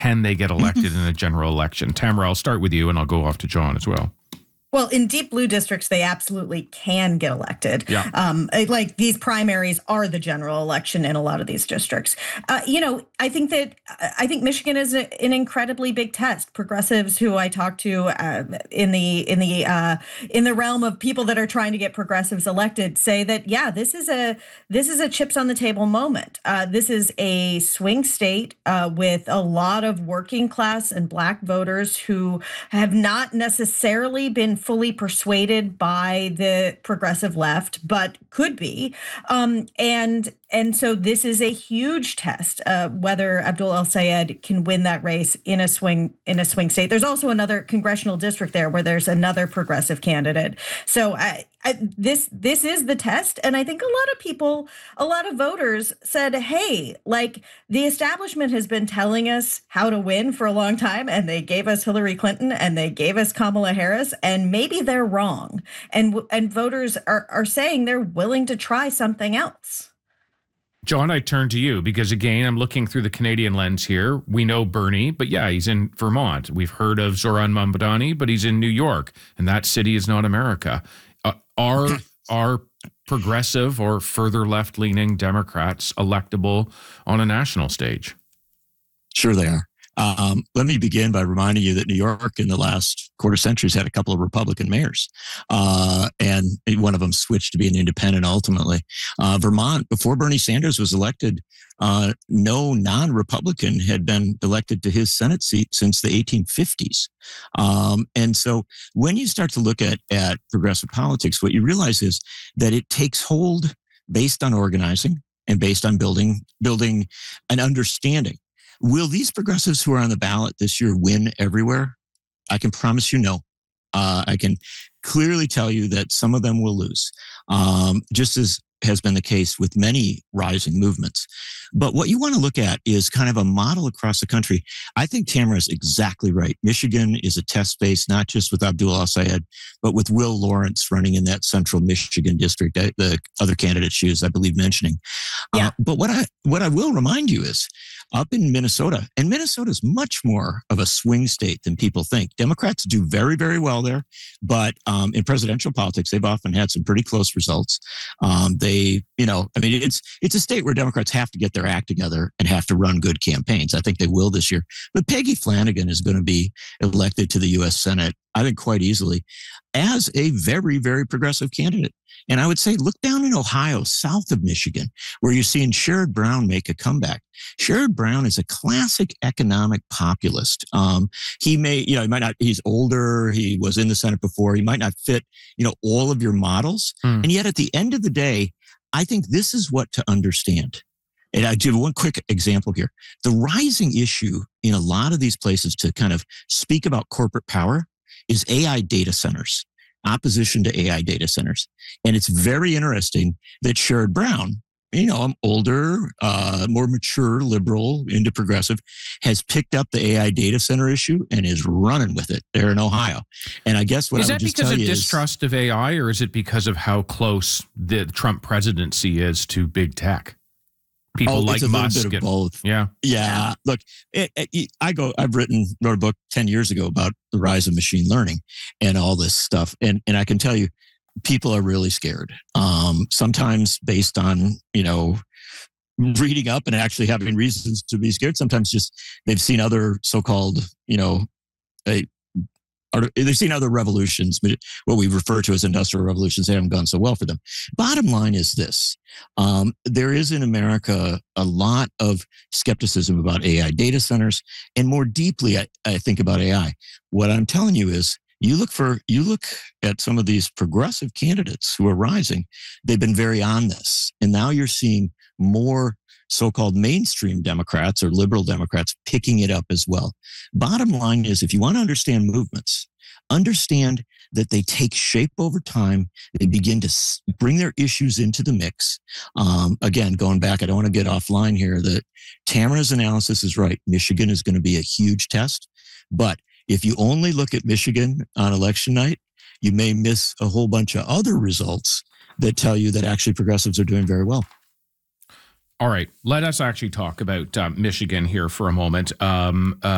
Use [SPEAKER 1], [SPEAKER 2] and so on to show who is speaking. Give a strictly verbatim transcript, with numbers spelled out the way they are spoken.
[SPEAKER 1] can they get elected in a general election? Tamara, I'll start with you, and I'll go off to John as well.
[SPEAKER 2] Well, in deep blue districts, they absolutely can get elected.
[SPEAKER 1] Yeah.
[SPEAKER 2] Um, like these primaries are the general election in a lot of these districts. Uh, you know, I think that I think Michigan is a, an incredibly big test. Progressives who I talk to uh, in the in the uh, in the realm of people that are trying to get progressives elected say that yeah, this is a this is a chips on the table moment. Uh, this is a swing state uh, with a lot of working class and Black voters who have not necessarily been fully persuaded by the progressive left, but could be. Um, and and so this is a huge test uh, whether Abdul El-Sayed can win that race in a swing in a swing state. There's also another congressional district there where there's another progressive candidate. So I, I, this this is the test, and I think a lot of people, a lot of voters said, "Hey, like the establishment has been telling us how to win for a long time, and they gave us Hillary Clinton and they gave us Kamala Harris, and maybe they're wrong." And and voters are are saying they're willing to try something else.
[SPEAKER 1] John, I turn to you because, again, I'm looking through the Canadian lens here. We know Bernie, but yeah, he's in Vermont. We've heard of Zoran Mamdani, but he's in New York, and that city is not America. Uh, are are progressive or further left-leaning Democrats electable on a national stage?
[SPEAKER 3] Sure they are. Um, let me begin by reminding you that New York in the last quarter century has had a couple of Republican mayors, uh, and one of them switched to be an independent ultimately. Uh, Vermont, before Bernie Sanders was elected, uh, no non-Republican had been elected to his Senate seat since the eighteen fifties. Um, and so when you start to look at, at progressive politics, what you realize is that it takes hold based on organizing and based on building, building an understanding. Will these progressives who are on the ballot this year win everywhere? I can promise you no. Uh, I can clearly tell you that some of them will lose, um, just as has been the case with many rising movements. But what you want to look at is kind of a model across the country. I think Tamara is exactly right. Michigan is a test space, not just with Abdul El-Sayed, but with Will Lawrence running in that central Michigan district, the other candidate she was, I believe, mentioning. Yeah. Uh, but what I what I will remind you is, up in Minnesota, and Minnesota is much more of a swing state than people think. Democrats do very, very well there, but um, in presidential politics, they've often had some pretty close results. Um, they, you know, I mean, it's it's a state where Democrats have to get their act together and have to run good campaigns. I think they will this year. But Peggy Flanagan is going to be elected to the U S Senate, I think, quite easily, as a very, very progressive candidate. And I would say, look down in Ohio, south of Michigan, where you're seeing Sherrod Brown make a comeback. Sherrod Brown is a classic economic populist. Um, he may, you know, he might not, he's older. He was in the Senate before. He might not fit, you know, all of your models. Mm. And yet at the end of the day, I think this is what to understand. And I give one quick example here. The rising issue in a lot of these places to kind of speak about corporate power is A I data centers, opposition to A I data centers. And it's very interesting that Sherrod Brown, you know, I'm older, uh, more mature, liberal, into progressive, has picked up the A I data center issue and is running with it there in Ohio. And I guess what
[SPEAKER 1] is
[SPEAKER 3] I
[SPEAKER 1] that
[SPEAKER 3] would just
[SPEAKER 1] because
[SPEAKER 3] tell
[SPEAKER 1] of
[SPEAKER 3] you
[SPEAKER 1] distrust
[SPEAKER 3] is,
[SPEAKER 1] of A I, or is it because of how close the Trump presidency is to big tech? People
[SPEAKER 3] oh,
[SPEAKER 1] like
[SPEAKER 3] it's a
[SPEAKER 1] Musk
[SPEAKER 3] little bit of
[SPEAKER 1] and,
[SPEAKER 3] both.
[SPEAKER 1] Yeah,
[SPEAKER 3] yeah. Look, it, it, I go. I've written wrote a book ten years ago about the rise of machine learning and all this stuff, and and I can tell you, people are really scared. Um, sometimes based on you know reading up and actually having reasons to be scared. Sometimes just they've seen other so-called you know a. They've seen other revolutions, what we refer to as industrial revolutions. They haven't gone so well for them. Bottom line is this. Um, there is in America a lot of skepticism about A I data centers, and more deeply, I, I think about A I. What I'm telling you is you look for you look at some of these progressive candidates who are rising. They've been very on this. And now you're seeing more so-called mainstream Democrats or liberal Democrats picking it up as well. Bottom line is, if you want to understand movements, understand that they take shape over time. They begin to bring their issues into the mix. Um, again, going back, I don't want to get offline here, that Tamara's analysis is right. Michigan is going to be a huge test. But if you only look at Michigan on election night, you may miss a whole bunch of other results that tell you that actually progressives are doing very well.
[SPEAKER 1] All right, let us actually talk about uh, Michigan here for a moment. Um, uh,